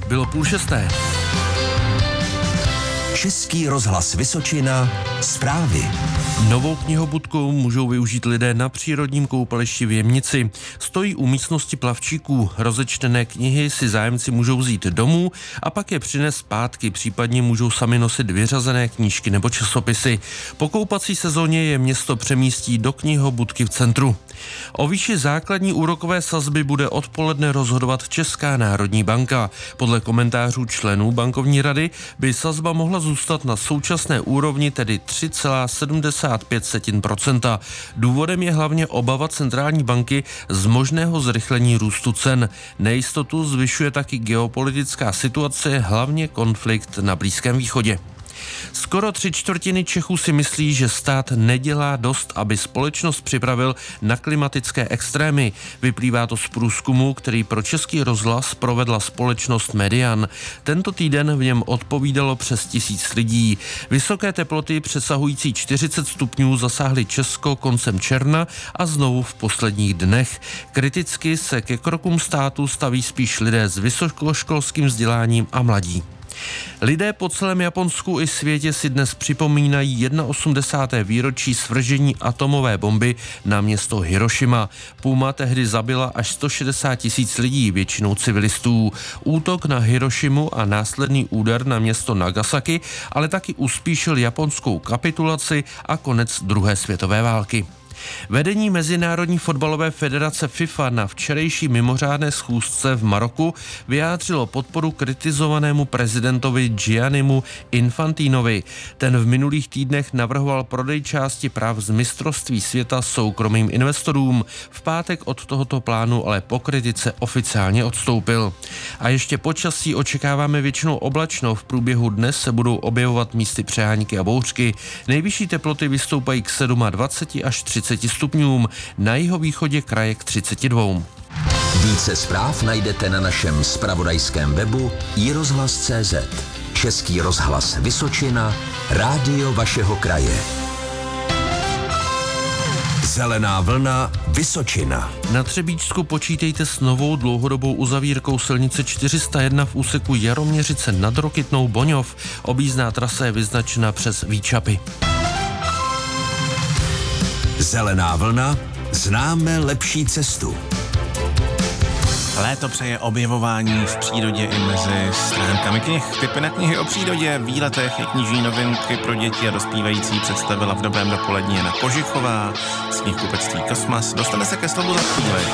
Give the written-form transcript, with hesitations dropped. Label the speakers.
Speaker 1: bylo 5:30.
Speaker 2: Český rozhlas Vysočina, zprávy.
Speaker 1: Novou knihobudku můžou využít lidé na přírodním koupališti v Jemnici. Stojí u místnosti plavčíků. Rozečtené knihy si zájemci můžou vzít domů a pak je přinést zpátky, případně můžou sami nosit vyřazené knížky nebo časopisy. Po koupací sezóně je město přemístí do knihobudky v centru. O výši základní úrokové sazby bude odpoledne rozhodovat Česká národní banka. Podle komentářů členů bankovní rady by sazba mohla zůstat na současné úrovni, tedy 3,75%. Důvodem je hlavně obava centrální banky z možného zrychlení růstu cen. Nejistotu zvyšuje taky geopolitická situace, hlavně konflikt na Blízkém východě. Skoro 3/4 Čechů si myslí, že stát nedělá dost, aby společnost připravil na klimatické extrémy. Vyplývá to z průzkumu, který pro Český rozhlas provedla společnost Median. Tento týden v něm odpovídalo přes 1000 lidí. Vysoké teploty přesahující 40 stupňů zasáhly Česko koncem června a znovu v posledních dnech. Kriticky se ke krokům státu staví spíš lidé s vysokoškolským vzděláním a mladí. Lidé po celém Japonsku i světě si dnes připomínají 81. výročí svržení atomové bomby na město Hirošima. Puma tehdy zabila až 160 000 lidí, většinou civilistů. Útok na Hirošimu a následný úder na město Nagasaki ale taky uspíšil japonskou kapitulaci a konec druhé světové války. Vedení Mezinárodní fotbalové federace FIFA na včerejší mimořádné schůzce v Maroku vyjádřilo podporu kritizovanému prezidentovi Giannimu Infantinovi. Ten v minulých týdnech navrhoval prodej části práv z mistrovství světa soukromým investorům. V pátek od tohoto plánu ale po kritice oficiálně odstoupil. A ještě počasí očekáváme většinou oblačno. V průběhu dne se budou objevovat místy přehánky a bouřky. Nejvyšší teploty vystoupají k 27 až 30 stupňům, na jihovýchodě kraje k 32.
Speaker 2: Více zpráv najdete na našem zpravodajském webu iRozhlas.cz. Český rozhlas Vysočina, rádio vašeho kraje. Zelená vlna Vysočina.
Speaker 1: Na Třebíčsku počítejte s novou dlouhodobou uzavírkou silnice 401 v úseku Jaroměřice nad Rokytnou Boňov. Objízdná trasa je vyznačena přes Výčapy.
Speaker 2: Zelená vlna, známe lepší cestu.
Speaker 3: Léto přeje objevování v přírodě i mezi stránkami knih. Tipy na knihy o přírodě, výletech i knižní novinky pro děti a dospívající představila v dobrém dopolední Jana Kožichová z knihkupectví Kosmas. Dostane se ke slovu za chvíli.